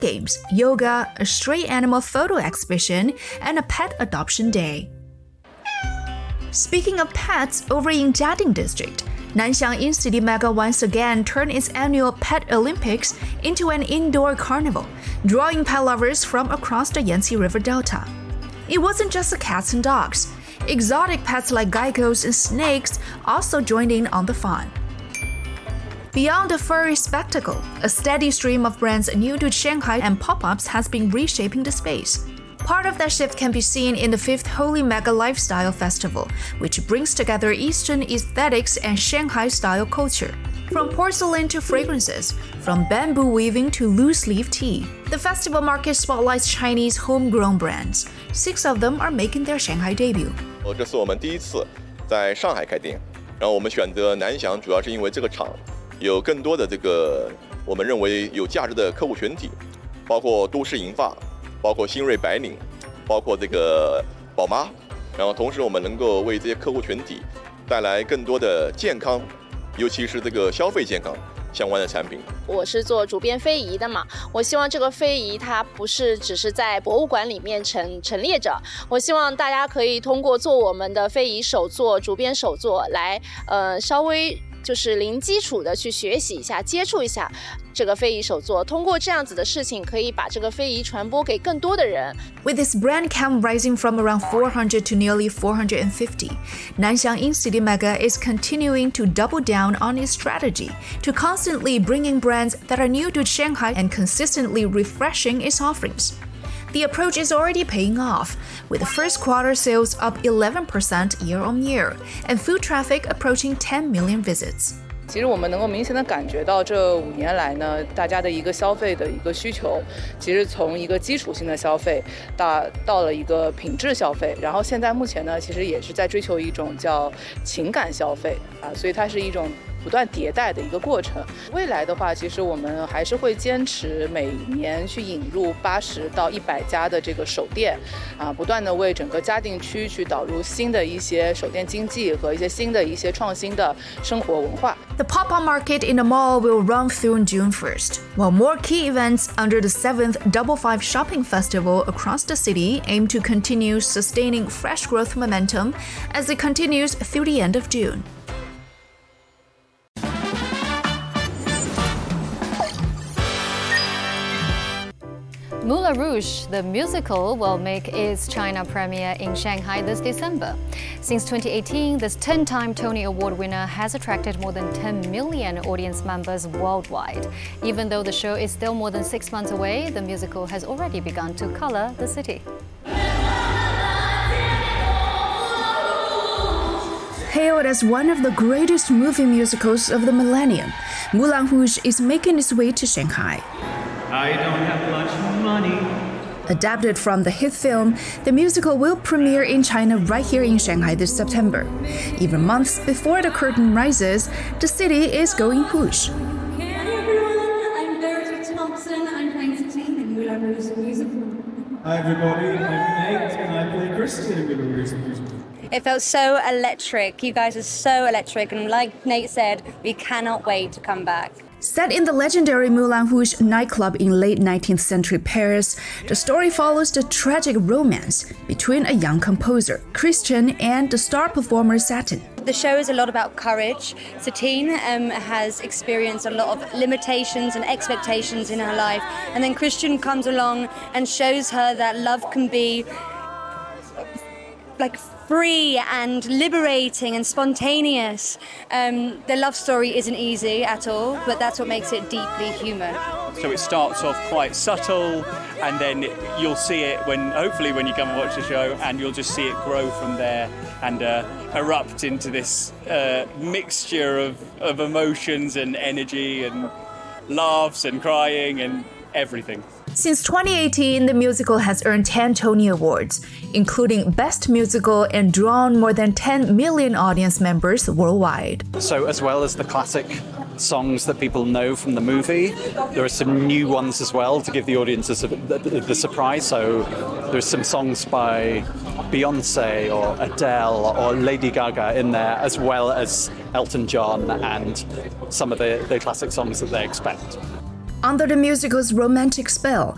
games, yoga, a stray animal photo exhibition, and a pet adoption day. Speaking of pets, over in Jiading District, Nanxiang In-City Mega once again turned its annual Pet Olympics into an indoor carnival, drawing pet lovers from across the Yangtze River Delta. It wasn't just the cats and dogs. Exotic pets like geckos and snakes also joined in on the fun. Beyond the furry spectacle, a steady stream of brands new to Shanghai and pop-ups has been reshaping the space. Part of that shift can be seen in the 5th Holy Mega Lifestyle Festival, which brings together Eastern aesthetics and Shanghai-style culture. From porcelain to fragrances, from bamboo weaving to loose-leaf tea, the festival market spotlights Chinese homegrown brands. 6 of them are making their Shanghai debut. 这是我们第一次在上海开店，然后我们选择南翔，主要是因为这个厂有更多的我们认为有价值的客户群体，包括都市银发。包括新锐白领，包括宝妈，然后同时我们能够为这些客户群体带来更多的健康，尤其是消费健康相关的产品。 我是做主编非遗的嘛，我希望这个非遗它不是只是在博物馆里面陈列着，我希望大家可以通过做我们的非遗手作、主编手作来稍微就是零基础的去学习一下、接触一下这个非遗手作，通过这样子的事情，可以把这个非遗传播给更多的人。 With its brand count rising from around 400 to nearly 450, Nanxiang In-City Mega is continuing to double down on its strategy to constantly bring in brands that are new to Shanghai and consistently refreshing its offerings. The approach is already paying off, with first quarter sales up 11% year-on-year, and food traffic approaching 10 million visits. 其实我们能够明显的感觉到，这5年来呢，大家的一个消费的一个需求，其实从一个基础性的消费到了一个品质消费，然后现在目前呢，其实也是在追求一种叫情感消费啊，所以它是一种不断迭代的一个过程。未来的话，其实我们还是会坚持每年去引入80到100家的这个手店，啊，不断的为整个嘉定区去导入新的一些手店经济和一些新的一些创新的生活文化。 The pop-up market in the mall will run through June 1st, while more key events under the 7th Double Five Shopping Festival across the city aim to continue sustaining fresh growth momentum as it continues through the end of June. Moulin Rouge, the musical, will make its China premiere in Shanghai this December. Since 2018, this 10-time Tony Award winner has attracted more than 10 million audience members worldwide. Even though the show is still more than 6 months away, the musical has already begun to color the city. Hailed as one of the greatest movie musicals of the millennium, Moulin Rouge is making its way to Shanghai. I don't have much money. Adapted from the hit film, the musical will premiere in China right here in Shanghai this September. Even months before the curtain rises, the city is going whoosh. Hey everyone, I'm Verity Thompson. I'm playing Satine in Moulin Rouge the musical. Hi everybody, I'm Nate and I play Christian in Moulin Rouge the musical. It felt so electric. You guys are so electric, and like Nate said, we cannot wait to come back. Set in the legendary Moulin Rouge nightclub in late 19th century Paris, the story follows the tragic romance between a young composer, Christian, and the star performer Satin. The show is a lot about courage. Satine has experienced a lot of limitations and expectations in her life, and then Christian comes along and shows her that love can be like free and liberating and spontaneous. The love story isn't easy at all, but that's what makes it deeply human. So it starts off quite subtle, and then you'll see it hopefully when you come and watch the show, and you'll just see it grow from there and erupt into this mixture of emotions and energy and laughs and crying and everything. Since 2018, the musical has earned 10 Tony Awards, including Best Musical, and drawn more than 10 million audience members worldwide. So as well as the classic songs that people know from the movie, there are some new ones as well to give the audiences the surprise. So there's some songs by Beyonce or Adele or Lady Gaga in there, as well as Elton John and some of the classic songs that they expect. Under the musical's romantic spell,